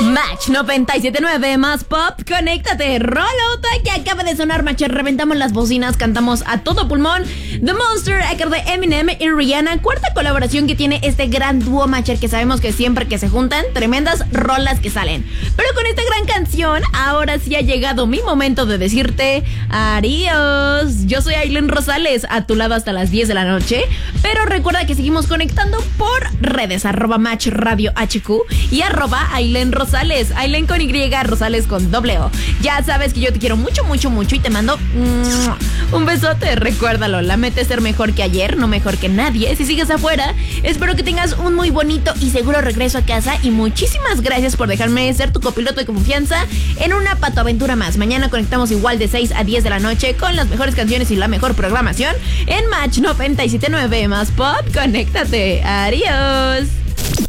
Match 97.9 más pop, conéctate. Rolota que acaba de sonar, Match. Reventamos las bocinas, cantamos a todo pulmón. The Monster, acá de Eminem y Rihanna. Cuarta colaboración que tiene este gran dúo, Matcher, que sabemos que siempre que se juntan, tremendas rolas que salen. Pero con esta gran canción, ahora sí ha llegado mi momento de decirte adiós. Yo soy Ailén Rosales, a tu lado hasta las 10 de la noche. Pero recuerda que seguimos conectando por redes, @Match Radio HQ y @Ailén Rosales. Ailén con Y, Rosales con O. Ya sabes que yo te quiero mucho, mucho, mucho y te mando un besote. Recuérdalo, la meta es ser mejor que ayer, no mejor que nadie. Si sigues afuera, espero que tengas un muy bonito y seguro regreso a casa. Y muchísimas gracias por dejarme ser tu copiloto de confianza en una patoaventura más. Mañana conectamos igual de 6 a 10 de la noche con las mejores canciones y la mejor programación en Match 97.9 más pop. Conéctate. Adiós.